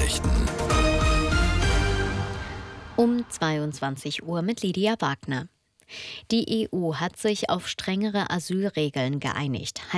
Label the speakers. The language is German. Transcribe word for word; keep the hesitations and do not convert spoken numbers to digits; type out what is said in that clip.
Speaker 1: Nachrichten.
Speaker 2: Um zweiundzwanzig Uhr mit Lydia Wagner. Die E U hat sich auf strengere Asylregeln geeinigt.